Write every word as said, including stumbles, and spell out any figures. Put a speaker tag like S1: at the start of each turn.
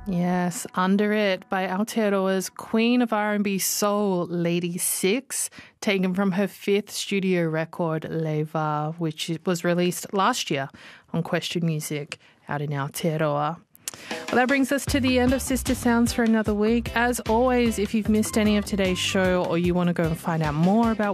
S1: Yes, Under It by Aotearoa's Queen of R and B Soul, Lady Six, taken from her fifth studio record, Leva, which was released last year on Question Music out in Aotearoa. Well, that brings us to the end of Sister Sounds for another week. As always, if you've missed any of today's show or you want to go and find out more about